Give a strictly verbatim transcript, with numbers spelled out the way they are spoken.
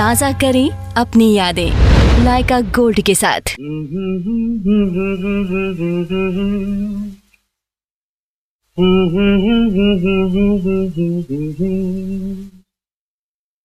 ताज़ा करें अपनी यादें लाइका गोल्ड के साथ।